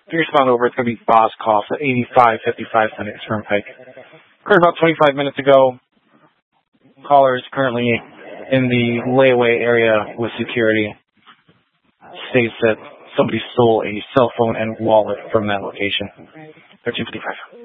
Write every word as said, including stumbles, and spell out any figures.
If you respond over, it's going to be Boss Call at eighty-five fifty-five Senator Turnpike. Occurred about twenty-five minutes ago. Caller is currently in the layaway area with security. States that somebody stole a cell phone and wallet from that location. thirteen fifty-five.